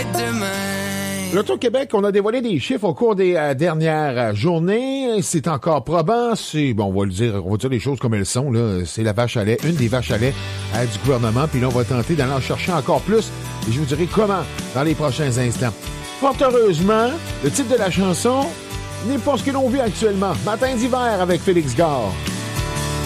peut-être demain. L'Auto-Québec, on a dévoilé des chiffres au cours des dernières journées. C'est encore probant. On va dire les choses comme elles sont, là. C'est la vache à lait, une des vaches à lait du gouvernement. Puis là, on va tenter d'aller en chercher encore plus. Et je vous dirai comment dans les prochains instants. Fort heureusement, le titre de la chanson n'est pas ce que l'on vit actuellement. Matin d'hiver avec Félix Gare.